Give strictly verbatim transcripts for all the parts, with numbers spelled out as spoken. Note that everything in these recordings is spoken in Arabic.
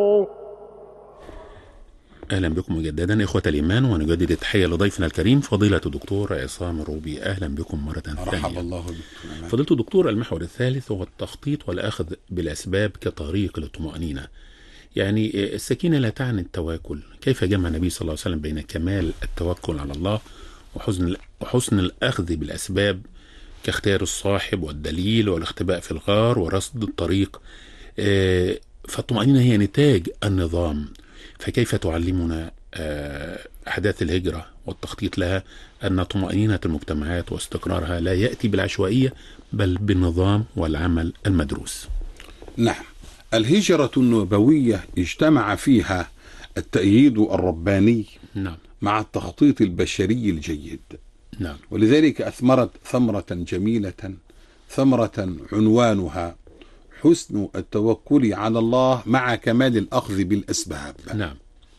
أهلا بكم مجددا إخوة الإيمان، ونجدد التحية لضيفنا الكريم فضيلة الدكتور عصام الروبي. أهلا بكم مرة ثانية. مرحبا الله بكم. فضيلة الدكتور، المحور الثالث هو التخطيط والأخذ بالأسباب كطريق للطمأنينة. يعني السكينة لا تعني التواكل. كيف جمع النبي صلى الله عليه وسلم بين كمال التوكل على الله وحسن وحسن الأخذ بالأسباب كاختيار الصاحب والدليل والاختباء في الغار ورصد الطريق؟ فالطمأنينة هي نتاج النظام، فكيف تعلمنا أحداث الهجرة والتخطيط لها أن طمأنينة المجتمعات واستقرارها لا يأتي بالعشوائية بل بالنظام والعمل المدروس؟ نعم، الهجرة النبوية اجتمع فيها التأييد الرباني نعم. مع التخطيط البشري الجيد. نعم. ولذلك أثمرت ثمرة جميلة، ثمرة عنوانها حسن التوكل على الله مع كمال الأخذ بالأسباب. نعم.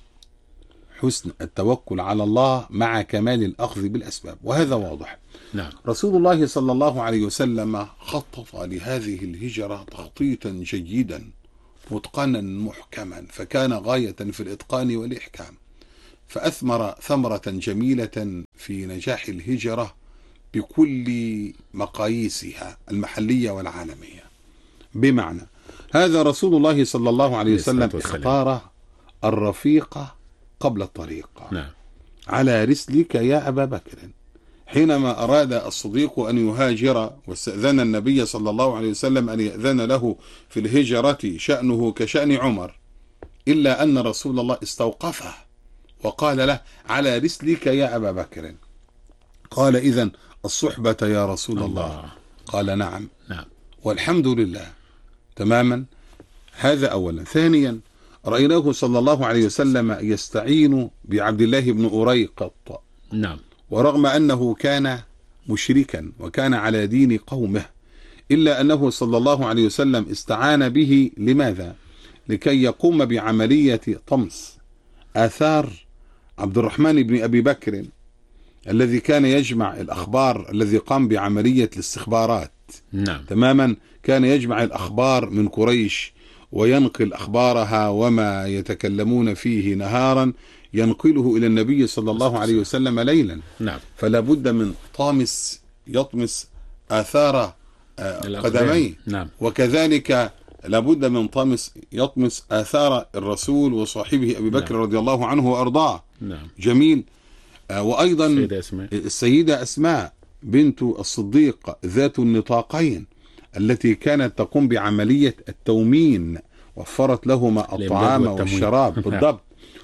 حسن التوكل على الله مع كمال الأخذ بالأسباب، وهذا واضح. نعم. رسول الله صلى الله عليه وسلم خطط لهذه الهجرة تخطيطا جيدا متقنا محكما، فكان غاية في الإتقان والإحكام، فأثمر ثمرة جميلة في نجاح الهجرة بكل مقاييسها المحلية والعالمية. بمعنى هذا رسول الله صلى الله عليه وسلم اختار الرفيق قبل الطريق. نعم. على رسلك يا أبا بكر. حينما أراد الصديق أن يهاجر واستأذن النبي صلى الله عليه وسلم أن يأذن له في الهجرة شأنه كشأن عمر، إلا أن رسول الله استوقفه وقال له على رسلك يا أبا بكر. قال إذن الصحبة يا رسول الله, الله. قال نعم. نعم. والحمد لله. تماما. هذا أولا. ثانيا، رأيناه صلى الله عليه وسلم يستعين بعبد الله بن أريقط. نعم. ورغم أنه كان مشركا وكان على دين قومه، إلا أنه صلى الله عليه وسلم استعان به. لماذا؟ لكي يقوم بعملية طمس آثار عبد الرحمن بن أبي بكر الذي كان يجمع الأخبار، الذي قام بعملية الاستخبارات. نعم. تماما. كان يجمع الأخبار من قريش وينقل أخبارها وما يتكلمون فيه نهارا ينقله إلى النبي صلى الله عليه وسلم ليلا. نعم. فلا بد من طامس يطمس آثار قدميه. نعم. وكذلك لا بد من طامس يطمس آثار الرسول وصاحبه أبي بكر نعم. رضي الله عنه وأرضاه. نعم. جميل. وأيضا السيدة أسماء. السيدة أسماء بنت الصديق ذات النطاقين التي كانت تقوم بعملية التومين، وفرت لهما الطعام والشراب. بالضبط.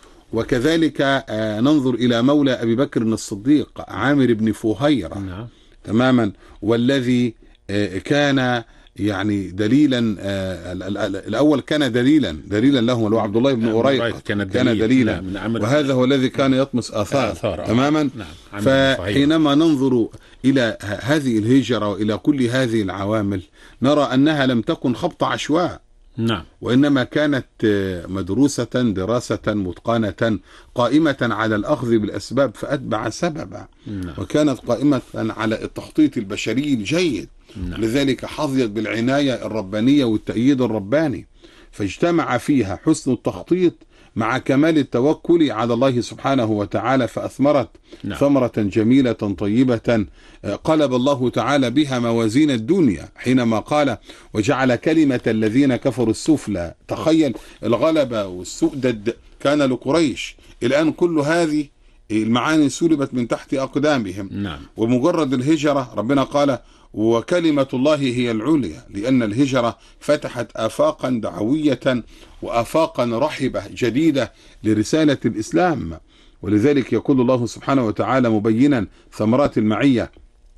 وكذلك ننظر إلى مولى أبي بكر الصديق عامر بن فهيرة. نعم. تماما. والذي كان يعني دليلا، الأول كان دليلا دليلا لهم، اللي هو عبد الله بن أريقط كان, دليل. كان دليلا. نعم. وهذا هو الذي كان يطمس آثار. آثار. تماما. نعم. فحينما ننظر إلى هذه الهجرة وإلى كل هذه العوامل نرى أنها لم تكن خبط عشواء. نعم. وإنما كانت مدروسة دراسة متقنة قائمة على الأخذ بالأسباب فأتبع سببا. نعم. وكانت قائمة على التخطيط البشري الجيد. نعم. لذلك حظيت بالعناية الربانية والتأييد الرباني، فاجتمع فيها حسن التخطيط مع كمال التوكل على الله سبحانه وتعالى، فأثمرت نعم. ثمرة جميلة طيبة قلب الله تعالى بها موازين الدنيا حينما قال وجعل كلمة الذين كفروا السفلى. تخيل الغلبة والسؤدد كان لقريش. الآن كل هذه المعاني سلبت من تحت أقدامهم. نعم. ومجرد الهجرة ربنا قال وكلمة الله هي العليا، لأن الهجرة فتحت آفاقا دعوية وآفاقا رحبة جديدة لرسالة الإسلام. ولذلك يقول الله سبحانه وتعالى مبينا ثمرات المعية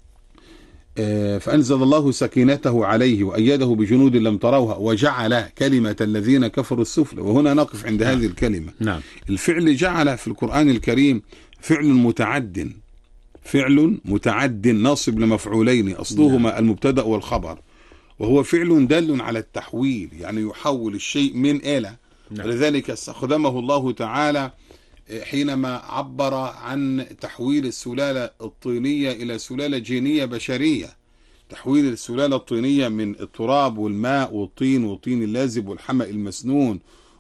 فأنزل الله سكينته عليه وأيده بجنود لم تروها وجعل كلمة الذين كفروا السفلى. وهنا نقف عند هذه الكلمة. نعم. الفعل جعل في القرآن الكريم فعل متعد، فعل متعد ناصب لمفعولين أصلهما المبتدأ والخبر، وهو فعل دال على التحويل، يعني يحول الشيء من إلى. ولذلك استخدمه الله تعالى حينما عبر عن تحويل السلالة الطينية إلى سلالة جينية بشرية. تحويل السلالة الطينية من التراب والماء والطين والطين اللازب والحمأ المسنون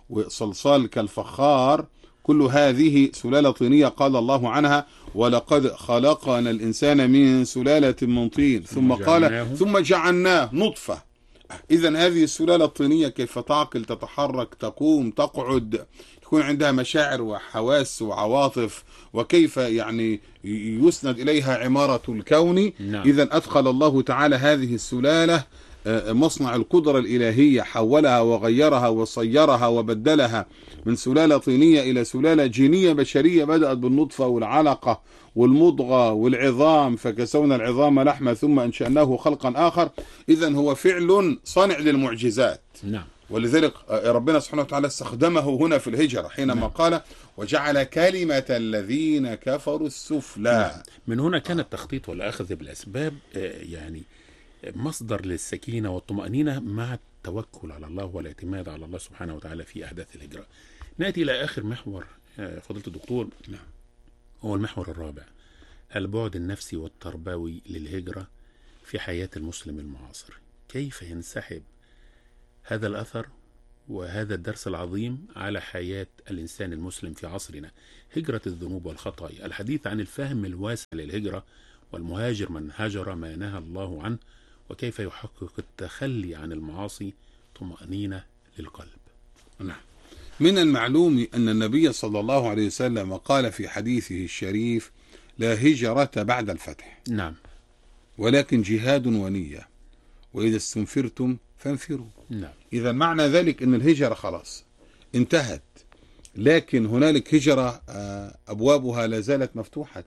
وصلصال كالفخار، كل هذه سلالة طينية قال الله عنها: ولقد خلقنا الإنسان من سلالة من طين ثم قال ثم جعلناه نطفة. إذن هذه السلالة الطينية كيف تعقل، تتحرك، تقوم، تقعد، يكون عندها مشاعر وحواس وعواطف، وكيف يعني يسند إليها عمارة الكون. نعم. إذن أدخل الله تعالى هذه السلالة مصنع القدرة الإلهية، حولها وغيرها وصيرها وبدلها من سلالة طينية إلى سلالة جينية بشرية، بدأت بالنطفة والعلقة والمضغة والعظام، فكسونا العظام لحمة ثم أنشأناه خلقا آخر. إذن هو فعل صانع للمعجزات. نعم. ولذلك ربنا سبحانه وتعالى استخدمه هنا في الهجرة حينما نعم. قال: وجعل كلمة الذين كفروا السفلى. نعم. من هنا كان التخطيط والأخذ بالأسباب يعني مصدر للسكينة والطمأنينة مع التوكل على الله والاعتماد على الله سبحانه وتعالى في أحداث الهجرة. نأتي إلى آخر محور فضيلة الدكتور. نعم. هو المحور الرابع، البعد النفسي والتربوي للهجرة في حياة المسلم المعاصر. كيف ينسحب هذا الأثر وهذا الدرس العظيم على حياة الإنسان المسلم في عصرنا؟ هجرة الذنوب والخطايا، الحديث عن الفهم الواسع للهجرة، والمهاجر من هاجر ما نهى الله عنه، وكيف يحقق التخلي عن المعاصي طمأنينة للقلب. نعم. من المعلوم أن النبي صلى الله عليه وسلم قال في حديثه الشريف: لا هجرة بعد الفتح. نعم. ولكن جهاد ونية، وإذا استنفرتم فانفروا. نعم. إذا معنى ذلك أن الهجرة خلاص انتهت، لكن هنالك هجرة أبوابها لا زالت مفتوحة.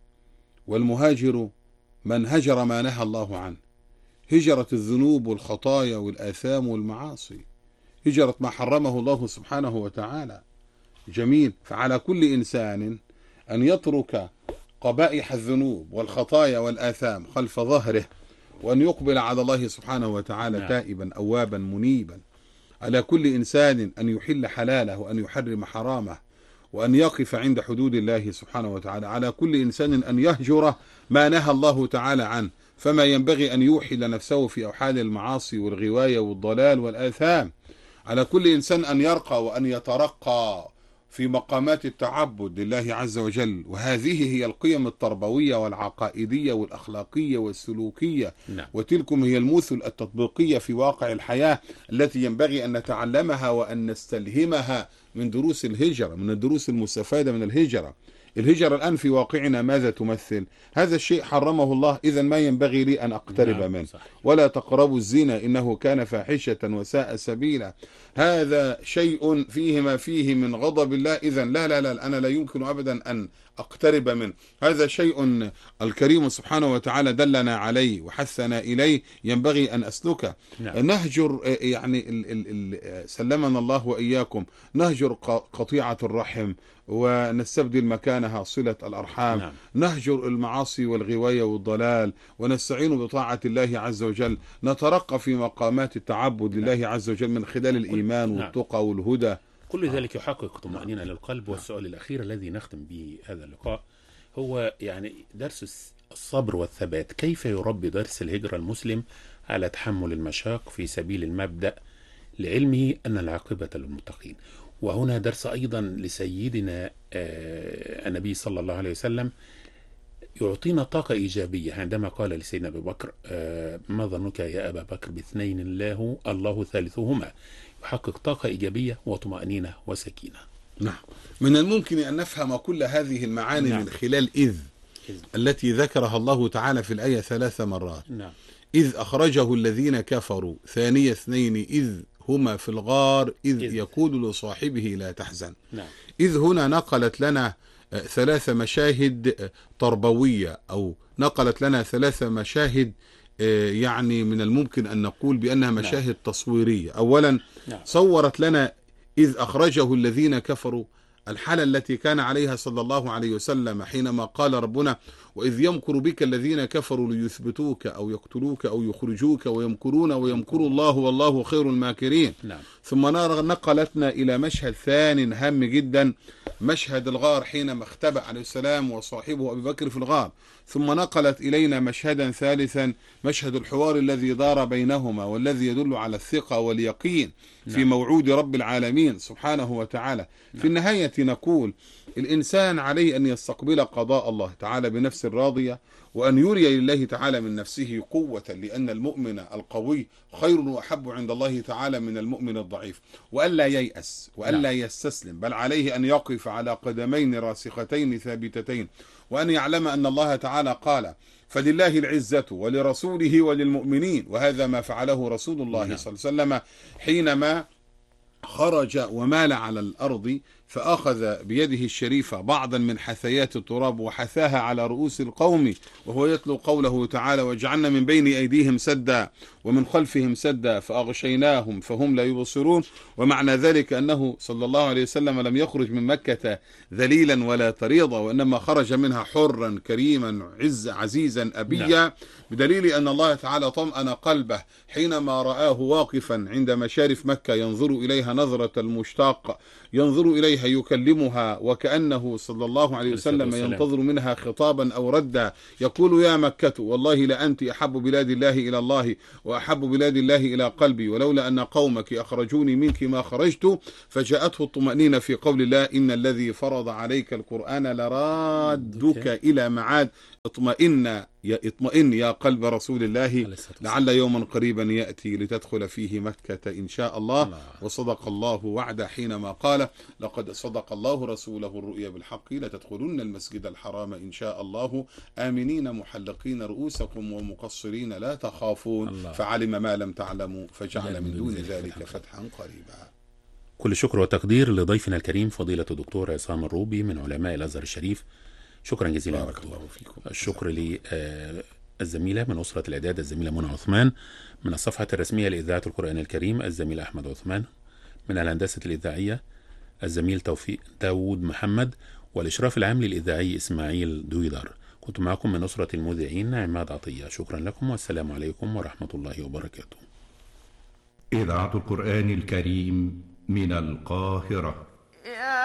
والمهاجر من هجر ما نهى الله عنه، هجرة الذنوب والخطايا والآثام والمعاصي، هجرة ما حرمه الله سبحانه وتعالى. جميل. فعلى كل إنسان أن يترك قبائح الذنوب والخطايا والآثام خلف ظهره، وأن يقبل على الله سبحانه وتعالى نعم. تائبا أوابا منيبا. على كل إنسان أن يحل حلاله وأن يحرم حرامه، وأن يقف عند حدود الله سبحانه وتعالى. على كل إنسان أن يهجر ما نهى الله تعالى عنه، فما ينبغي أن يوحل نفسه في أوحال المعاصي والغواية والضلال والآثام. على كل إنسان أن يرقى وأن يترقى في مقامات التعبد لله عز وجل. وهذه هي القيم التربوية والعقائدية والأخلاقية والسلوكية. نعم. وتلكم هي المثل التطبيقية في واقع الحياة التي ينبغي أن نتعلمها وأن نستلهمها من دروس الهجرة، من الدروس المستفادة من الهجرة. الهجرة الآن في واقعنا ماذا تمثل؟ هذا الشيء حرمه الله، إذا ما ينبغي لي أن أقترب نعم. منه. صحيح. ولا تقربوا الزنا إنه كان فاحشة وساء سبيلا. هذا شيء فيه ما فيه من غضب الله، إذا لا لا لا أنا لا يمكن أبدا أن أقترب منه. هذا شيء الكريم سبحانه وتعالى دلنا عليه وحثنا إليه، ينبغي أن أسلكه. نعم. نهجر يعني ال ال ال سلمنا الله وإياكم، نهجر قطيعة الرحم ونستبدل مكانها صلة الأرحام. نعم. نهجر المعاصي والغواية والضلال، ونستعين بطاعة الله عز وجل، نترقى في مقامات التعبد لله نعم. عز وجل من خلال الإيمان نعم. والتقى والهدى. كل ذلك يحقق طمأنينة للقلب. والسؤال الأخير الذي نختم به هذا اللقاء هو يعني درس الصبر والثبات. كيف يربي درس الهجرة المسلم على تحمل المشاق في سبيل المبدأ لعلمه أن العاقبة للمتقين؟ وهنا درس أيضا لسيدنا النبي صلى الله عليه وسلم يعطينا طاقة إيجابية عندما قال لسيدنا أبي بكر: ما ظنك يا أبا بكر باثنين الله الله ثالثهما. يحقق طاقة إيجابية وطمأنينة وسكينة. نعم. من الممكن أن نفهم كل هذه المعاني نعم. من خلال إذ إذ التي ذكرها الله تعالى في الآية ثلاث مرات. نعم. إذ أخرجه الذين كفروا ثاني اثنين إذ هما في الغار إذ, إذ يقول لصاحبه لا تحزن. نعم. إذ هنا نقلت لنا ثلاث مشاهد تربوية، أو نقلت لنا ثلاث مشاهد يعني من الممكن أن نقول بأنها مشاهد نعم. تصويرية. أولا نعم. صورت لنا إذ أخرجه الذين كفروا الحالة التي كان عليها صلى الله عليه وسلم حينما قال ربنا: وإذ يمكر بك الذين كفروا ليثبتوك أو يقتلوك أو يخرجوك ويمكرون ويمكر الله والله خير الماكرين. نعم. ثم نقلتنا إلى مشهد ثاني هام جدا، مشهد الغار حينما اختبأ عليه السلام وصاحبه أبي بكر في الغار، ثم نقلت إلينا مشهدا ثالثا، مشهد الحوار الذي دار بينهما والذي يدل على الثقة واليقين في نعم. موعود رب العالمين سبحانه وتعالى. نعم. في النهاية نقول الإنسان عليه أن يستقبل قضاء الله تعالى بنفس راضية، وأن يري لله تعالى من نفسه قوة، لأن المؤمن القوي خير وأحب عند الله تعالى من المؤمن الضعيف، وألا ييأس وألا يستسلم، بل عليه أن يقف على قدمين راسختين ثابتتين، وأن يعلم أن الله تعالى قال فلله العزة ولرسوله وللمؤمنين، وهذا ما فعله رسول الله نعم. صلى الله عليه وسلم حينما خرج ومال على الأرض فأخذ بيده الشريفة بعضا من حثيات التراب وحثاها على رؤوس القوم، وهو يتلو قوله تعالى وجعلنا من بين أيديهم سدا ومن خلفهم سدا فأغشيناهم فهم لا يبصرون. ومعنى ذلك أنه صلى الله عليه وسلم لم يخرج من مكة ذليلا ولا طريضا، وإنما خرج منها حرا كريما عز عزيزا أبيا. نعم. بدليل أن الله تعالى طمأن قلبه حينما رآه واقفا عند مشارف مكة ينظر إليها نظرة المشتاق، ينظر إليها يكلمها وكأنه صلى الله عليه وسلم ينتظر منها خطابا أو ردا، يقول يا مكة والله لأنت أحب بلاد الله إلى الله وأحب بلاد الله إلى قلبي، ولولا أن قومك أخرجوني منك ما خرجت. فجاءته الطمأنينة في قول الله إن الذي فرض عليك القرآن لرادك إلى معاد. اطمئن يا اطمئن يا قلب رسول الله لعل يوما قريبا يأتي لتدخل فيه مكة إن شاء الله. الله. وصدق الله وعده حينما قال لقد صدق الله رسوله الرؤيا بالحق لتدخلن المسجد الحرام إن شاء الله آمنين محلقين رؤوسكم ومقصرين لا تخافون. الله. فعلم ما لم تعلموا فجعل من دون ذلك فتحا قريبا. كل شكر وتقدير لضيفنا الكريم فضيلة الدكتور عصام الروبي من علماء الأزهر الشريف. شكرا جزيلا. بارك الله فيكم. الشكر للزميلة من أسرة الإعداد الزميلة منى عثمان، من الصفحة الرسمية لإذاعة القرآن الكريم الزميل أحمد عثمان، من الهندسة الإذاعية الزميل توفيق داود محمد، والإشراف العام للإذاعي إسماعيل دويدار. كنت معكم من أسرة المذيعين عماد عطية. شكرا لكم والسلام عليكم ورحمة الله وبركاته. إذاعة القرآن الكريم من القاهرة.